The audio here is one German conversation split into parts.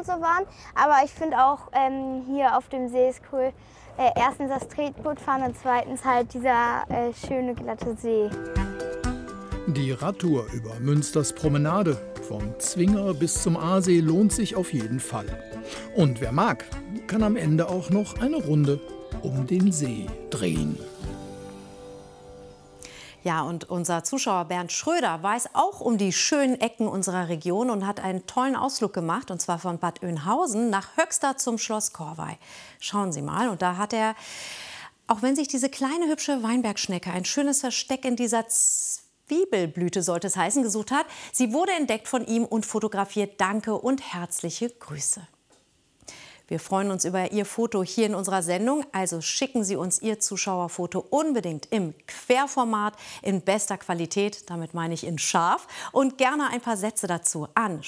und so waren. Aber ich finde auch hier auf dem See ist cool, erstens das Tretbootfahren und zweitens halt dieser schöne glatte See. Die Radtour über Münsters Promenade vom Zwinger bis zum Aasee lohnt sich auf jeden Fall. Und wer mag, kann am Ende auch noch eine Runde um den See drehen. Ja, und unser Zuschauer Bernd Schröder weiß auch um die schönen Ecken unserer Region und hat einen tollen Ausflug gemacht, und zwar von Bad Oeynhausen nach Höxter zum Schloss Corvey. Schauen Sie mal, und da hat er, auch wenn sich diese kleine hübsche Weinbergschnecke ein schönes Versteck in dieser Zwiebelblüte, sollte es heißen, gesucht hat, sie wurde entdeckt von ihm und fotografiert. Danke und herzliche Grüße. Wir freuen uns über Ihr Foto hier in unserer Sendung. Also schicken Sie uns Ihr Zuschauerfoto unbedingt im Querformat, in bester Qualität, damit meine ich in scharf, und gerne ein paar Sätze dazu an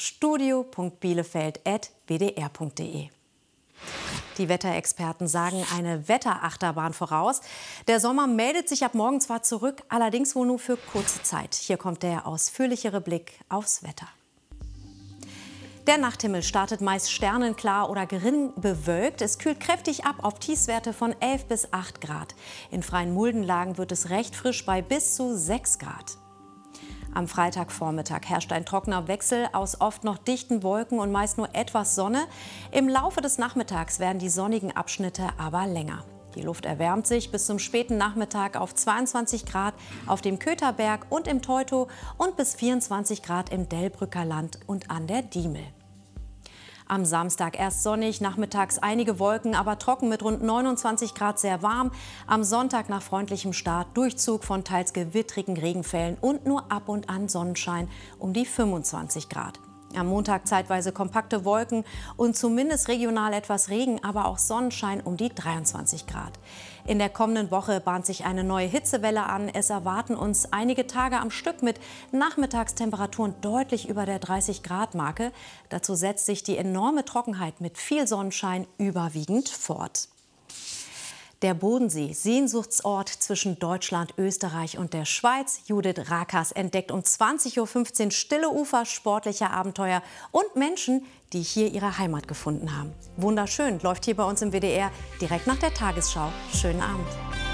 studio.bielefeld@wdr.de. Die Wetterexperten sagen eine Wetterachterbahn voraus. Der Sommer meldet sich ab morgen zwar zurück, allerdings wohl nur für kurze Zeit. Hier kommt der ausführlichere Blick aufs Wetter. Der Nachthimmel startet meist sternenklar oder gering bewölkt. Es kühlt kräftig ab auf Tiefstwerte von 11 bis 8 Grad. In freien Muldenlagen wird es recht frisch bei bis zu 6 Grad. Am Freitagvormittag herrscht ein trockener Wechsel aus oft noch dichten Wolken und meist nur etwas Sonne. Im Laufe des Nachmittags werden die sonnigen Abschnitte aber länger. Die Luft erwärmt sich bis zum späten Nachmittag auf 22 Grad auf dem Kötherberg und im Teutow und bis 24 Grad im Delbrücker Land und an der Diemel. Am Samstag erst sonnig, nachmittags einige Wolken, aber trocken mit rund 29 Grad sehr warm. Am Sonntag nach freundlichem Start Durchzug von teils gewittrigen Regenfällen und nur ab und an Sonnenschein um die 25 Grad. Am Montag zeitweise kompakte Wolken und zumindest regional etwas Regen, aber auch Sonnenschein um die 23 Grad. In der kommenden Woche bahnt sich eine neue Hitzewelle an. Es erwarten uns einige Tage am Stück mit Nachmittagstemperaturen deutlich über der 30-Grad-Marke. Dazu setzt sich die enorme Trockenheit mit viel Sonnenschein überwiegend fort. Der Bodensee, Sehnsuchtsort zwischen Deutschland, Österreich und der Schweiz. Judith Rakers entdeckt um 20:15 Uhr stille Ufer, sportliche Abenteuer und Menschen, die hier ihre Heimat gefunden haben. Wunderschön, läuft hier bei uns im WDR direkt nach der Tagesschau. Schönen Abend.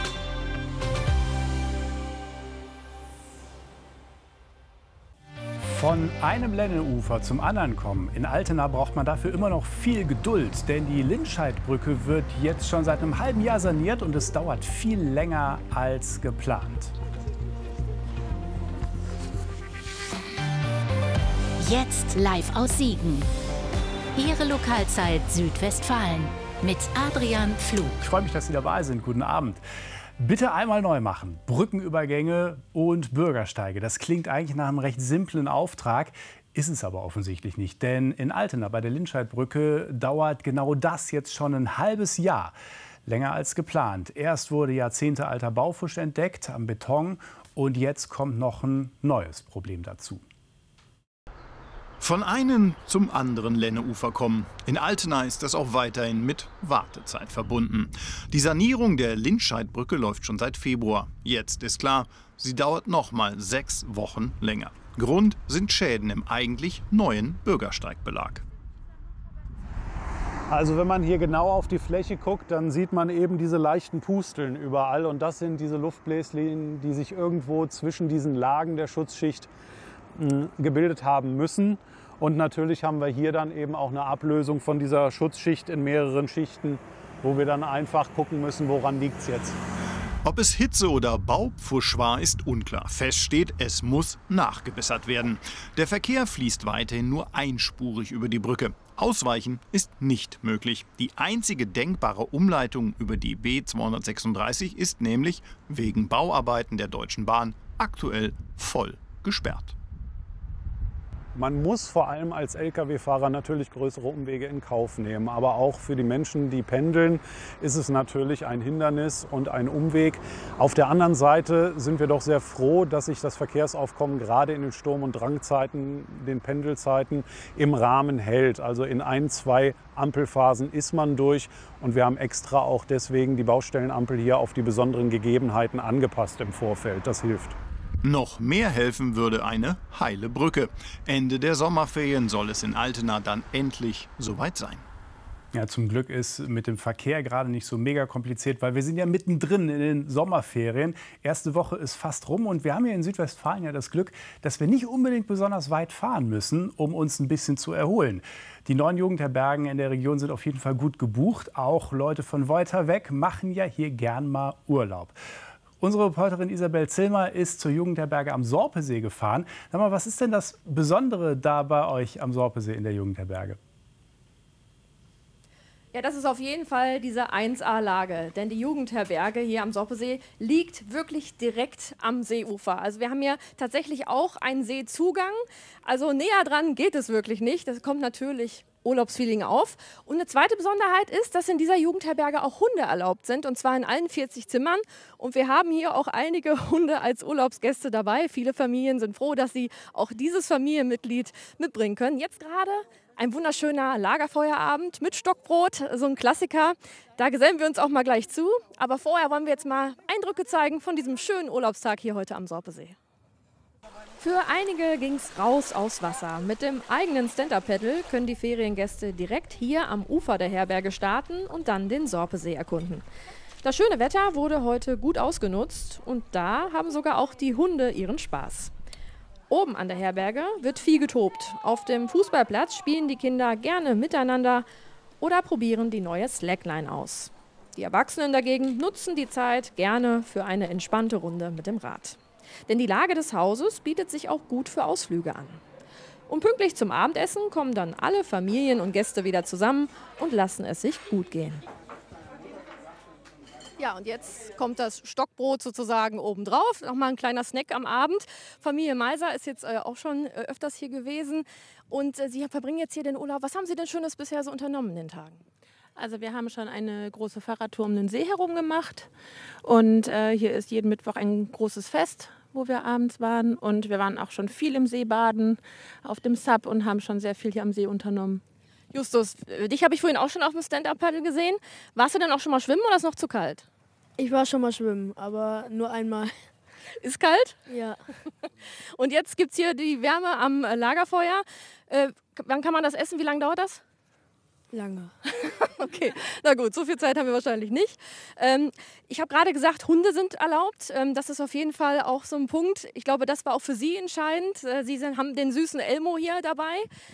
Von einem Lennenufer zum anderen kommen. In Altena braucht man dafür immer noch viel Geduld, denn die Lindscheidbrücke wird jetzt schon seit einem halben Jahr saniert und es dauert viel länger als geplant. Jetzt live aus Siegen. Ihre Lokalzeit Südwestfalen mit Adrian Flug. Ich freue mich, dass Sie dabei sind. Guten Abend. Bitte einmal neu machen. Brückenübergänge und Bürgersteige. Das klingt eigentlich nach einem recht simplen Auftrag, ist es aber offensichtlich nicht. Denn in Altena bei der Lindscheidbrücke dauert genau das jetzt schon ein halbes Jahr. Länger als geplant. Erst wurde jahrzehntealter Baufusch entdeckt am Beton und jetzt kommt noch ein neues Problem dazu. Von einem zum anderen Lenneufer kommen. In Altena ist das auch weiterhin mit Wartezeit verbunden. Die Sanierung der Lindscheidbrücke läuft schon seit Februar. Jetzt ist klar, sie dauert noch mal 6 Wochen länger. Grund sind Schäden im eigentlich neuen Bürgersteigbelag. Also wenn man hier genau auf die Fläche guckt, dann sieht man eben diese leichten Pusteln überall. Und das sind diese Luftbläschen, die sich irgendwo zwischen diesen Lagen der Schutzschicht gebildet haben müssen. Und natürlich haben wir hier dann eben auch eine Ablösung von dieser Schutzschicht in mehreren Schichten, wo wir dann einfach gucken müssen, woran liegt es jetzt. Ob es Hitze oder Baupfusch war, ist unklar. Fest steht, es muss nachgebessert werden. Der Verkehr fließt weiterhin nur einspurig über die Brücke. Ausweichen ist nicht möglich. Die einzige denkbare Umleitung über die B236 ist nämlich wegen Bauarbeiten der Deutschen Bahn aktuell voll gesperrt. Man muss vor allem als Lkw-Fahrer natürlich größere Umwege in Kauf nehmen. Aber auch für die Menschen, die pendeln, ist es natürlich ein Hindernis und ein Umweg. Auf der anderen Seite sind wir doch sehr froh, dass sich das Verkehrsaufkommen gerade in den Sturm- und Drangzeiten, den Pendelzeiten im Rahmen hält. Also in 1, 2 Ampelphasen ist man durch. Und wir haben extra auch deswegen die Baustellenampel hier auf die besonderen Gegebenheiten angepasst im Vorfeld. Das hilft. Noch mehr helfen würde eine heile Brücke. Ende der Sommerferien soll es in Altena dann endlich soweit sein. Ja, zum Glück ist mit dem Verkehr gerade nicht so mega kompliziert, weil wir sind ja mittendrin in den Sommerferien. Erste Woche ist fast rum und wir haben hier in Südwestfalen ja das Glück, dass wir nicht unbedingt besonders weit fahren müssen, um uns ein bisschen zu erholen. Die 9 Jugendherbergen in der Region sind auf jeden Fall gut gebucht. Auch Leute von weiter weg machen ja hier gern mal Urlaub. Unsere Reporterin Isabel Zillmer ist zur Jugendherberge am Sorpesee gefahren. Sag mal, was ist denn das Besondere da bei euch am Sorpesee in der Jugendherberge? Ja, das ist auf jeden Fall diese 1A-Lage, denn die Jugendherberge hier am Sorpesee liegt wirklich direkt am Seeufer. Also wir haben hier tatsächlich auch einen Seezugang, also näher dran geht es wirklich nicht. Das kommt natürlich Urlaubsfeeling auf. Und eine zweite Besonderheit ist, dass in dieser Jugendherberge auch Hunde erlaubt sind, und zwar in allen 40 Zimmern. Und wir haben hier auch einige Hunde als Urlaubsgäste dabei. Viele Familien sind froh, dass sie auch dieses Familienmitglied mitbringen können. Jetzt gerade ein wunderschöner Lagerfeuerabend mit Stockbrot, so ein Klassiker. Da gesellen wir uns auch mal gleich zu. Aber vorher wollen wir jetzt mal Eindrücke zeigen von diesem schönen Urlaubstag hier heute am Sorpesee. Für einige ging es raus aufs Wasser. Mit dem eigenen Stand-Up-Paddle können die Feriengäste direkt hier am Ufer der Herberge starten und dann den Sorpesee erkunden. Das schöne Wetter wurde heute gut ausgenutzt und da haben sogar auch die Hunde ihren Spaß. Oben an der Herberge wird viel getobt. Auf dem Fußballplatz spielen die Kinder gerne miteinander oder probieren die neue Slackline aus. Die Erwachsenen dagegen nutzen die Zeit gerne für eine entspannte Runde mit dem Rad. Denn die Lage des Hauses bietet sich auch gut für Ausflüge an. Und pünktlich zum Abendessen kommen dann alle Familien und Gäste wieder zusammen und lassen es sich gut gehen. Ja, und jetzt kommt das Stockbrot sozusagen obendrauf. Nochmal ein kleiner Snack am Abend. Familie Meiser ist jetzt auch schon öfters hier gewesen. Und Sie verbringen jetzt hier den Urlaub. Was haben Sie denn Schönes bisher so unternommen in den Tagen? Also wir haben schon eine große Fahrradtour um den See herum gemacht. Und hier ist jeden Mittwoch ein großes Fest, wo wir abends waren. Und wir waren auch schon viel im See baden, auf dem Sub und haben schon sehr viel hier am See unternommen. Justus, dich habe ich vorhin auch schon auf dem Stand-Up-Paddle gesehen. Warst du denn auch schon mal schwimmen oder ist es noch zu kalt? Ich war schon mal schwimmen, aber nur einmal. Ist kalt? Ja. Und jetzt gibt es hier die Wärme am Lagerfeuer. Wann kann man das essen? Wie lange dauert das? Lange. Okay, na gut, so viel Zeit haben wir wahrscheinlich nicht. Ich habe gerade gesagt, Hunde sind erlaubt. Das ist auf jeden Fall auch so ein Punkt. Ich glaube, das war auch für Sie entscheidend. Sie haben den süßen Elmo hier dabei.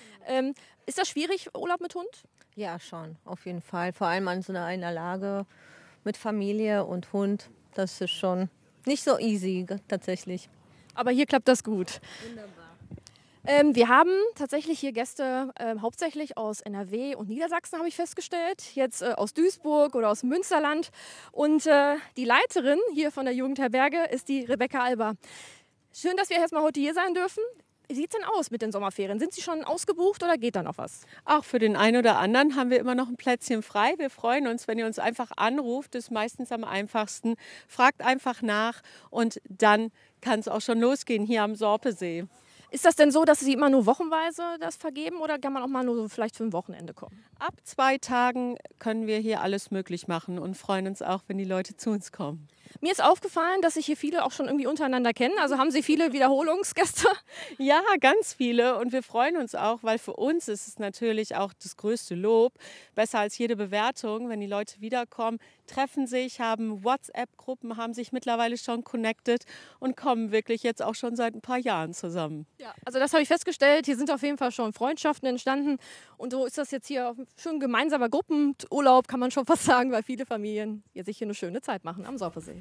Ist das schwierig, Urlaub mit Hund? Ja, schon, auf jeden Fall. Vor allem an so einer Lage mit Familie und Hund. Das ist schon nicht so easy, tatsächlich. Aber hier klappt das gut. Wunderbar. Wir haben tatsächlich hier Gäste, hauptsächlich aus NRW und Niedersachsen, habe ich festgestellt. Jetzt aus Duisburg oder aus Münsterland. Und die Leiterin hier von der Jugendherberge ist die Rebecca Alba. Schön, dass wir erstmal heute hier sein dürfen. Wie sieht es denn aus mit den Sommerferien? Sind Sie schon ausgebucht oder geht da noch was? Auch für den einen oder anderen haben wir immer noch ein Plätzchen frei. Wir freuen uns, wenn ihr uns einfach anruft. Das ist meistens am einfachsten. Fragt einfach nach und dann kann es auch schon losgehen hier am Sorpesee. Ist das denn so, dass Sie immer nur wochenweise das vergeben oder kann man auch mal nur so vielleicht für ein Wochenende kommen? Ab 2 Tagen können wir hier alles möglich machen und freuen uns auch, wenn die Leute zu uns kommen. Mir ist aufgefallen, dass sich hier viele auch schon irgendwie untereinander kennen. Also haben Sie viele Wiederholungsgäste? Ja, ganz viele. Und wir freuen uns auch, weil für uns ist es natürlich auch das größte Lob. Besser als jede Bewertung, wenn die Leute wiederkommen, treffen sich, haben WhatsApp-Gruppen, haben sich mittlerweile schon connected und kommen wirklich jetzt auch schon seit ein paar Jahren zusammen. Ja, also das habe ich festgestellt. Hier sind auf jeden Fall schon Freundschaften entstanden. Und so ist das jetzt hier schön gemeinsamer Gruppenurlaub, kann man schon fast sagen, weil viele Familien sich hier eine schöne Zeit machen am Sorpesee.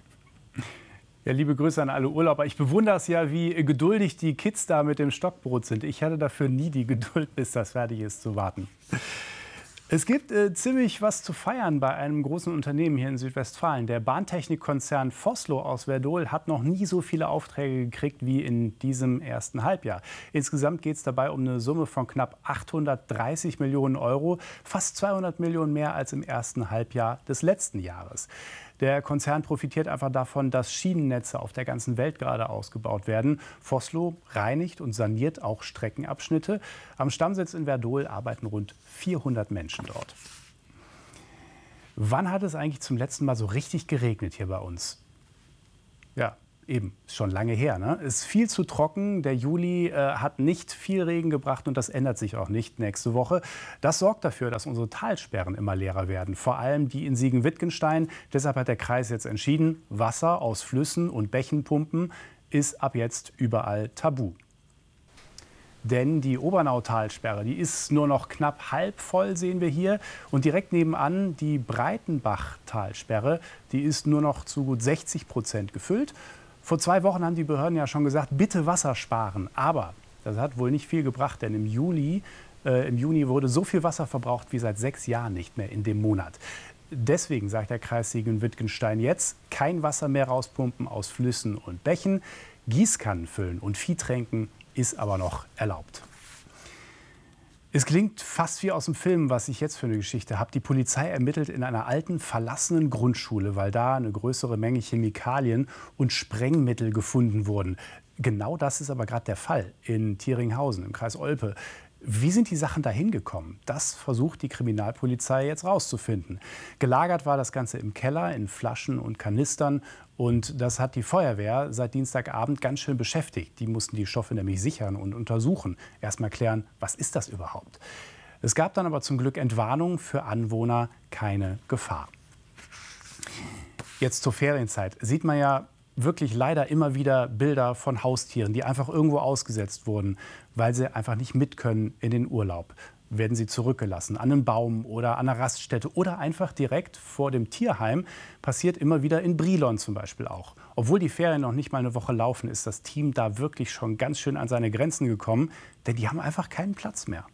Ja, liebe Grüße an alle Urlauber. Ich bewundere es ja, wie geduldig die Kids da mit dem Stockbrot sind. Ich hatte dafür nie die Geduld, bis das fertig ist, zu warten. Es gibt ziemlich was zu feiern bei einem großen Unternehmen hier in Südwestfalen. Der Bahntechnikkonzern Vossloh aus Werdohl hat noch nie so viele Aufträge gekriegt wie in diesem ersten Halbjahr. Insgesamt geht es dabei um eine Summe von knapp 830 Millionen Euro, fast 200 Millionen mehr als im ersten Halbjahr des letzten Jahres. Der Konzern profitiert einfach davon, dass Schienennetze auf der ganzen Welt gerade ausgebaut werden. Vossloh reinigt und saniert auch Streckenabschnitte. Am Stammsitz in Werdohl arbeiten rund 400 Menschen dort. Wann hat es eigentlich zum letzten Mal so richtig geregnet hier bei uns? Ja, eben, ist schon lange her. Ne? Ist viel zu trocken. Der Juli hat nicht viel Regen gebracht und das ändert sich auch nicht nächste Woche. Das sorgt dafür, dass unsere Talsperren immer leerer werden. Vor allem die in Siegen-Wittgenstein. Deshalb hat der Kreis jetzt entschieden, Wasser aus Flüssen und Bächen pumpen ist ab jetzt überall tabu. Denn die Obernautalsperre, die ist nur noch knapp halb voll, sehen wir hier. Und direkt nebenan die Breitenbach-Talsperre, die ist nur noch zu gut 60% gefüllt. Vor 2 Wochen haben die Behörden ja schon gesagt, bitte Wasser sparen. Aber das hat wohl nicht viel gebracht, denn im Juni wurde so viel Wasser verbraucht wie seit 6 Jahren nicht mehr in dem Monat. Deswegen sagt der Kreis Siegen-Wittgenstein jetzt, kein Wasser mehr rauspumpen aus Flüssen und Bächen, Gießkannen füllen und Viehtränken ist aber noch erlaubt. Es klingt fast wie aus dem Film, was ich jetzt für eine Geschichte habe. Die Polizei ermittelt in einer alten, verlassenen Grundschule, weil da eine größere Menge Chemikalien und Sprengmittel gefunden wurden. Genau das ist aber gerade der Fall in Thieringhausen im Kreis Olpe. Wie sind die Sachen dahin gekommen? Das versucht die Kriminalpolizei jetzt rauszufinden. Gelagert war das Ganze im Keller, in Flaschen und Kanistern. Und das hat die Feuerwehr seit Dienstagabend ganz schön beschäftigt. Die mussten die Stoffe nämlich sichern und untersuchen. Erst mal klären, was ist das überhaupt? Es gab dann aber zum Glück Entwarnung für Anwohner, keine Gefahr. Jetzt zur Ferienzeit sieht man ja wirklich leider immer wieder Bilder von Haustieren, die einfach irgendwo ausgesetzt wurden, weil sie einfach nicht mit können in den Urlaub. Werden sie zurückgelassen an einem Baum oder an einer Raststätte oder einfach direkt vor dem Tierheim. Passiert immer wieder in Brilon zum Beispiel auch. Obwohl die Ferien noch nicht mal eine Woche laufen, ist das Team da wirklich schon ganz schön an seine Grenzen gekommen, denn die haben einfach keinen Platz mehr.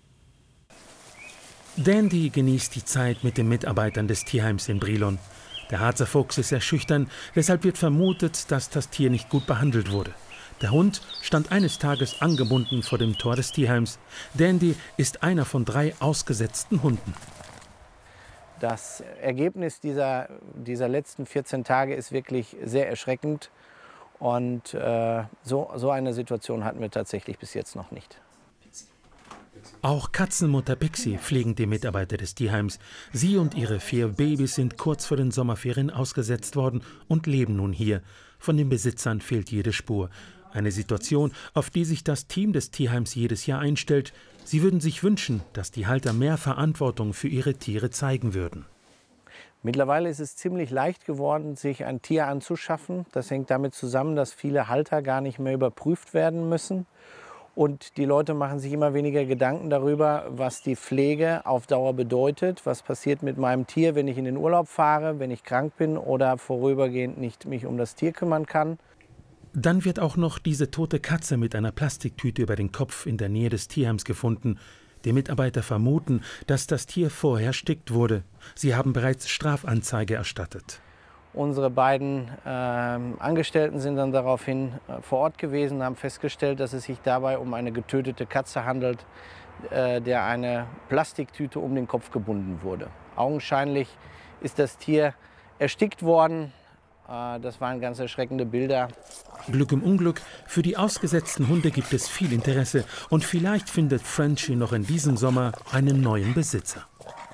Dandy genießt die Zeit mit den Mitarbeitern des Tierheims in Brilon. Der Harzer Fuchs ist sehr schüchtern, deshalb wird vermutet, dass das Tier nicht gut behandelt wurde. Der Hund stand eines Tages angebunden vor dem Tor des Tierheims. Dandy ist einer von 3 ausgesetzten Hunden. Das Ergebnis dieser letzten 14 Tage ist wirklich sehr erschreckend. Und so eine Situation hatten wir tatsächlich bis jetzt noch nicht. Auch Katzenmutter Pixie pflegen die Mitarbeiter des Tierheims. Sie und ihre 4 Babys sind kurz vor den Sommerferien ausgesetzt worden und leben nun hier. Von den Besitzern fehlt jede Spur. Eine Situation, auf die sich das Team des Tierheims jedes Jahr einstellt. Sie würden sich wünschen, dass die Halter mehr Verantwortung für ihre Tiere zeigen würden. Mittlerweile ist es ziemlich leicht geworden, sich ein Tier anzuschaffen. Das hängt damit zusammen, dass viele Halter gar nicht mehr überprüft werden müssen. Und die Leute machen sich immer weniger Gedanken darüber, was die Pflege auf Dauer bedeutet. Was passiert mit meinem Tier, wenn ich in den Urlaub fahre, wenn ich krank bin oder vorübergehend nicht mich um das Tier kümmern kann. Dann wird auch noch diese tote Katze mit einer Plastiktüte über den Kopf in der Nähe des Tierheims gefunden. Die Mitarbeiter vermuten, dass das Tier vorher erstickt wurde. Sie haben bereits Strafanzeige erstattet. Unsere beiden Angestellten sind dann daraufhin vor Ort gewesen, haben festgestellt, dass es sich dabei um eine getötete Katze handelt, der eine Plastiktüte um den Kopf gebunden wurde. Augenscheinlich ist das Tier erstickt worden. Das waren ganz erschreckende Bilder. Glück im Unglück, für die ausgesetzten Hunde gibt es viel Interesse. Und vielleicht findet Frenchie noch in diesem Sommer einen neuen Besitzer.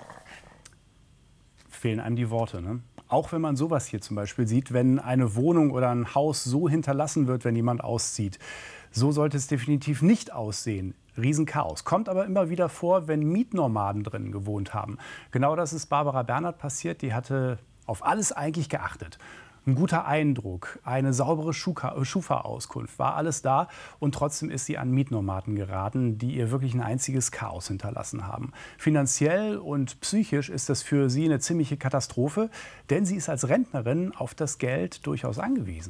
Fehlen einem die Worte, ne? Auch wenn man sowas hier zum Beispiel sieht, wenn eine Wohnung oder ein Haus so hinterlassen wird, wenn jemand auszieht. So sollte es definitiv nicht aussehen. Riesenchaos. Kommt aber immer wieder vor, wenn Mietnomaden drin gewohnt haben. Genau das ist Barbara Bernhard passiert. Die hatte auf alles eigentlich geachtet. Ein guter Eindruck, eine saubere Schufa-Auskunft, war alles da. Und trotzdem ist sie an Mietnomaden geraten, die ihr wirklich ein einziges Chaos hinterlassen haben. Finanziell und psychisch ist das für sie eine ziemliche Katastrophe, denn sie ist als Rentnerin auf das Geld durchaus angewiesen.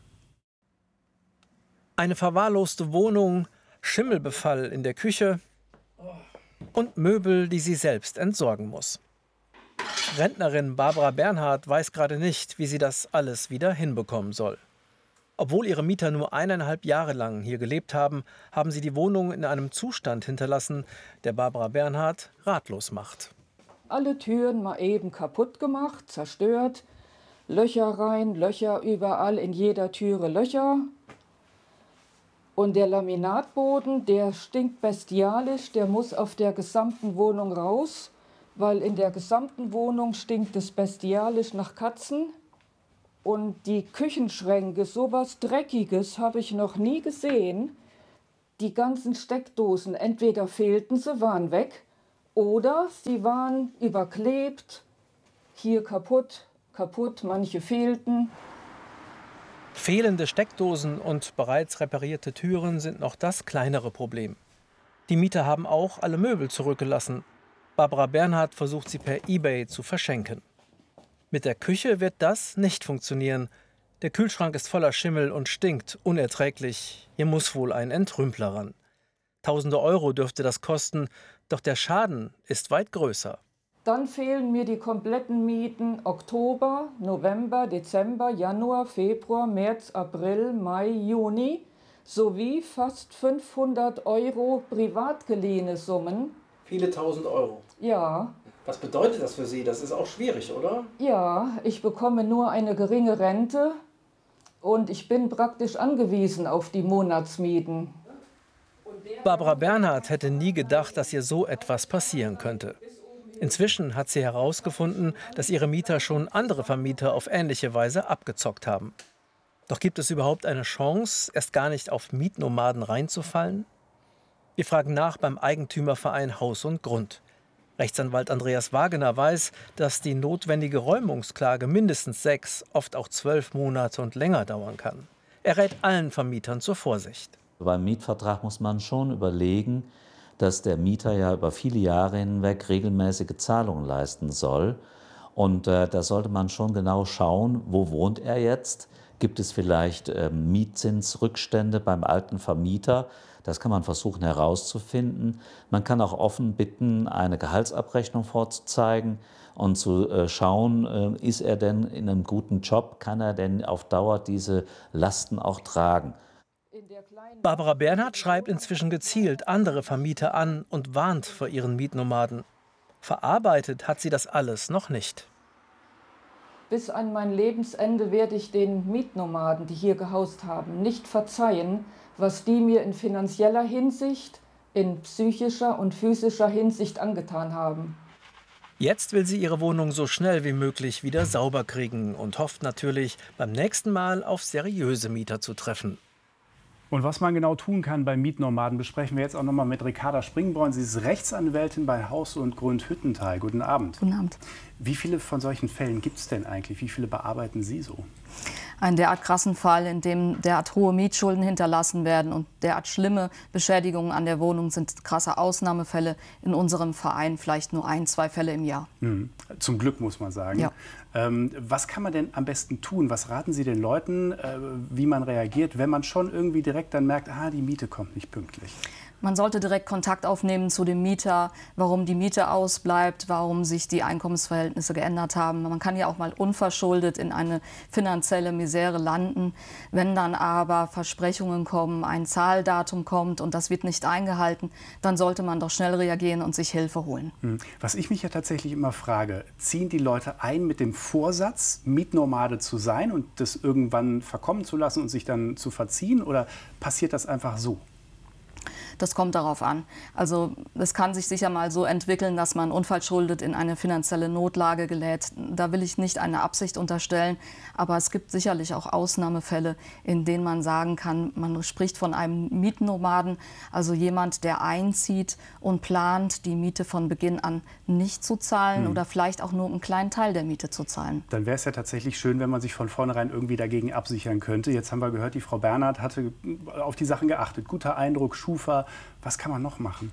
Eine verwahrloste Wohnung, Schimmelbefall in der Küche und Möbel, die sie selbst entsorgen muss. Rentnerin Barbara Bernhard weiß gerade nicht, wie sie das alles wieder hinbekommen soll. Obwohl ihre Mieter nur 1,5 Jahre lang hier gelebt haben, haben sie die Wohnung in einem Zustand hinterlassen, der Barbara Bernhard ratlos macht. Alle Türen mal eben kaputt gemacht, zerstört, Löcher rein, Löcher überall, in jeder Türe Löcher. Und der Laminatboden, der stinkt bestialisch, der muss auf der gesamten Wohnung raus. Weil in der gesamten Wohnung stinkt es bestialisch nach Katzen. Und die Küchenschränke, sowas Dreckiges habe ich noch nie gesehen. Die ganzen Steckdosen, entweder fehlten sie, waren weg, oder sie waren überklebt, hier kaputt, manche fehlten. Fehlende Steckdosen und bereits reparierte Türen sind noch das kleinere Problem. Die Mieter haben auch alle Möbel zurückgelassen. Barbara Bernhard versucht sie per eBay zu verschenken. Mit der Küche wird das nicht funktionieren. Der Kühlschrank ist voller Schimmel und stinkt unerträglich. Hier muss wohl ein Entrümpler ran. Tausende Euro dürfte das kosten, doch der Schaden ist weit größer. Dann fehlen mir die kompletten Mieten Oktober, November, Dezember, Januar, Februar, März, April, Mai, Juni sowie fast 500 Euro privat geliehene Summen. Viele tausend Euro. Ja. Was bedeutet das für Sie? Das ist auch schwierig, oder? Ja, ich bekomme nur eine geringe Rente und ich bin praktisch angewiesen auf die Monatsmieten. Barbara Bernhard hätte nie gedacht, dass ihr so etwas passieren könnte. Inzwischen hat sie herausgefunden, dass ihre Mieter schon andere Vermieter auf ähnliche Weise abgezockt haben. Doch gibt es überhaupt eine Chance, erst gar nicht auf Mietnomaden reinzufallen? Wir fragen nach beim Eigentümerverein Haus und Grund. Rechtsanwalt Andreas Wagener weiß, dass die notwendige Räumungsklage mindestens 6, oft auch 12 Monate und länger dauern kann. Er rät allen Vermietern zur Vorsicht. Beim Mietvertrag muss man schon überlegen, dass der Mieter ja über viele Jahre hinweg regelmäßige Zahlungen leisten soll. Und da sollte man schon genau schauen, wo wohnt er jetzt? Gibt es vielleicht Mietzinsrückstände beim alten Vermieter? Das kann man versuchen herauszufinden. Man kann auch offen bitten, eine Gehaltsabrechnung vorzuzeigen und zu schauen, ist er denn in einem guten Job? Kann er denn auf Dauer diese Lasten auch tragen? Barbara Bernhard schreibt inzwischen gezielt andere Vermieter an und warnt vor ihren Mietnomaden. Verarbeitet hat sie das alles noch nicht. Bis an mein Lebensende werde ich den Mietnomaden, die hier gehaust haben, nicht verzeihen, was die mir in finanzieller Hinsicht, in psychischer und physischer Hinsicht angetan haben. Jetzt will sie ihre Wohnung so schnell wie möglich wieder sauber kriegen und hofft natürlich, beim nächsten Mal auf seriöse Mieter zu treffen. Und was man genau tun kann bei Mietnomaden, besprechen wir jetzt auch noch mal mit Ricarda Springbräun. Sie ist Rechtsanwältin bei Haus und Grund Hüttental. Guten Abend. Guten Abend. Wie viele von solchen Fällen gibt es denn eigentlich? Wie viele bearbeiten Sie so? Einen derart krassen Fall, in dem derart hohe Mietschulden hinterlassen werden und derart schlimme Beschädigungen an der Wohnung sind krasse Ausnahmefälle. In unserem Verein vielleicht nur 1, 2 Fälle im Jahr. Zum Glück, muss man sagen. Ja. Was kann man denn am besten tun? Was raten Sie den Leuten, wie man reagiert, wenn man schon irgendwie direkt dann merkt, die Miete kommt nicht pünktlich? Man sollte direkt Kontakt aufnehmen zu dem Mieter, warum die Miete ausbleibt, warum sich die Einkommensverhältnisse geändert haben. Man kann ja auch mal unverschuldet in eine finanzielle Misere landen. Wenn dann aber Versprechungen kommen, ein Zahldatum kommt und das wird nicht eingehalten, dann sollte man doch schnell reagieren und sich Hilfe holen. Was ich mich ja tatsächlich immer frage, ziehen die Leute ein mit dem Vorsatz, Mietnomade zu sein und das irgendwann verkommen zu lassen und sich dann zu verziehen, oder passiert das einfach so? Das kommt darauf an. Also es kann sich sicher mal so entwickeln, dass man unverschuldet in eine finanzielle Notlage gerät. Da will ich nicht eine Absicht unterstellen, aber es gibt sicherlich auch Ausnahmefälle, in denen man sagen kann, man spricht von einem Mietnomaden, also jemand, der einzieht und plant, die Miete von Beginn an nicht zu zahlen oder vielleicht auch nur einen kleinen Teil der Miete zu zahlen. Dann wäre es ja tatsächlich schön, wenn man sich von vornherein irgendwie dagegen absichern könnte. Jetzt haben wir gehört, die Frau Bernhard hatte auf die Sachen geachtet. Guter Eindruck, Schufa. Was kann man noch machen?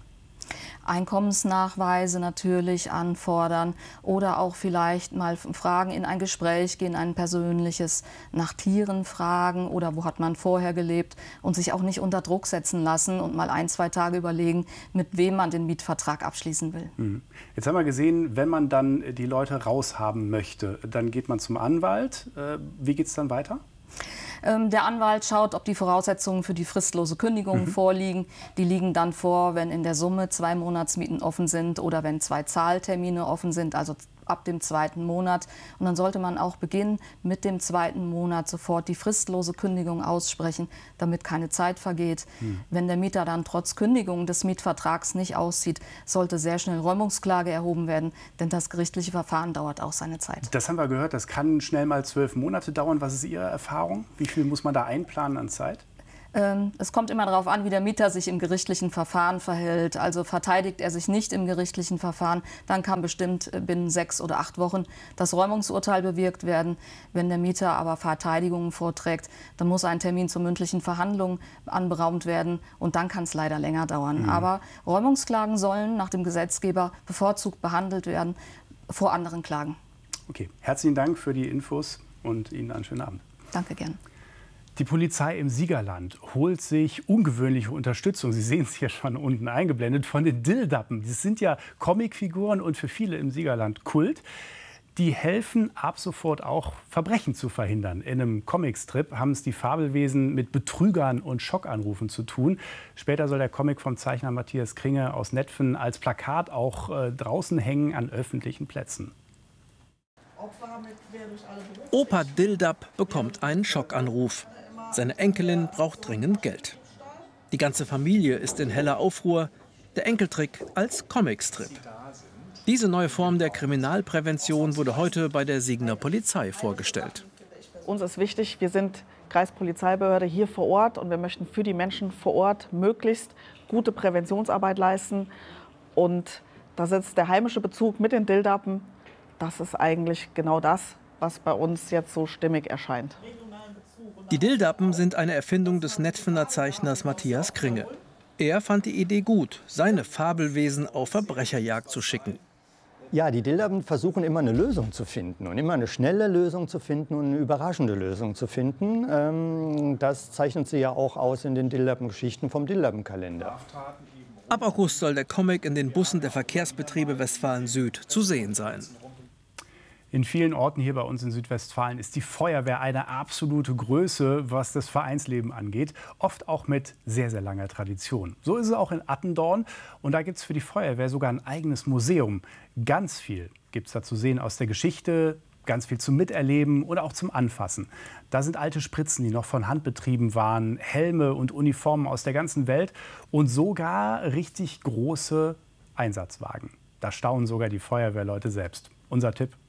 Einkommensnachweise natürlich anfordern oder auch vielleicht mal fragen, in ein Gespräch gehen, ein persönliches, nach Tieren fragen oder wo hat man vorher gelebt und sich auch nicht unter Druck setzen lassen und mal 1, 2 Tage überlegen, mit wem man den Mietvertrag abschließen will. Jetzt haben wir gesehen, wenn man dann die Leute raushaben möchte, dann geht man zum Anwalt. Wie geht es dann weiter? Der Anwalt schaut, ob die Voraussetzungen für die fristlose Kündigung vorliegen. Die liegen dann vor, wenn in der Summe 2 Monatsmieten offen sind oder wenn 2 Zahltermine offen sind, also ab dem 2. Monat. Und dann sollte man auch beginnen, mit dem 2. Monat sofort die fristlose Kündigung aussprechen, damit keine Zeit vergeht. Wenn der Mieter dann trotz Kündigung des Mietvertrags nicht auszieht, sollte sehr schnell Räumungsklage erhoben werden, denn das gerichtliche Verfahren dauert auch seine Zeit. Das haben wir gehört, das kann schnell mal 12 Monate dauern. Was ist Ihre Erfahrung? Wie viel muss man da einplanen an Zeit? Es kommt immer darauf an, wie der Mieter sich im gerichtlichen Verfahren verhält. Also verteidigt er sich nicht im gerichtlichen Verfahren, dann kann bestimmt binnen 6 oder 8 Wochen das Räumungsurteil bewirkt werden. Wenn der Mieter aber Verteidigungen vorträgt, dann muss ein Termin zur mündlichen Verhandlung anberaumt werden und dann kann es leider länger dauern. Aber Räumungsklagen sollen nach dem Gesetzgeber bevorzugt behandelt werden vor anderen Klagen. Okay, herzlichen Dank für die Infos und Ihnen einen schönen Abend. Danke gerne. Die Polizei im Siegerland holt sich ungewöhnliche Unterstützung. Sie sehen es hier schon unten eingeblendet von den Dilldappen. Das sind ja Comicfiguren und für viele im Siegerland Kult. Die helfen ab sofort auch, Verbrechen zu verhindern. In einem Comicstrip haben es die Fabelwesen mit Betrügern und Schockanrufen zu tun. Später soll der Comic vom Zeichner Matthias Kringe aus Netphen als Plakat auch draußen hängen an öffentlichen Plätzen. Opa Dilldapp bekommt einen Schockanruf. Seine Enkelin braucht dringend Geld. Die ganze Familie ist in heller Aufruhr. Der Enkeltrick als Comicstrip. Diese neue Form der Kriminalprävention wurde heute bei der Siegener Polizei vorgestellt. Uns ist wichtig, wir sind Kreispolizeibehörde hier vor Ort und wir möchten für die Menschen vor Ort möglichst gute Präventionsarbeit leisten. Und da sitzt der heimische Bezug mit den Dilldappen. Das ist eigentlich genau das, was bei uns jetzt so stimmig erscheint. Die Dilldappen sind eine Erfindung des Netphener Zeichners Matthias Kringe. Er fand die Idee gut, seine Fabelwesen auf Verbrecherjagd zu schicken. Ja, die Dilldappen versuchen immer eine Lösung zu finden und immer eine schnelle Lösung zu finden und eine überraschende Lösung zu finden. Das zeichnet sie ja auch aus in den Dilldappen-Geschichten vom Dilldappen-Kalender. Ab August soll der Comic in den Bussen der Verkehrsbetriebe Westfalen Süd zu sehen sein. In vielen Orten hier bei uns in Südwestfalen ist die Feuerwehr eine absolute Größe, was das Vereinsleben angeht. Oft auch mit sehr, sehr langer Tradition. So ist es auch in Attendorn. Und da gibt es für die Feuerwehr sogar ein eigenes Museum. Ganz viel gibt es da zu sehen aus der Geschichte, ganz viel zum Miterleben oder auch zum Anfassen. Da sind alte Spritzen, die noch von Hand betrieben waren, Helme und Uniformen aus der ganzen Welt und sogar richtig große Einsatzwagen. Da staunen sogar die Feuerwehrleute selbst. Unser Tipp: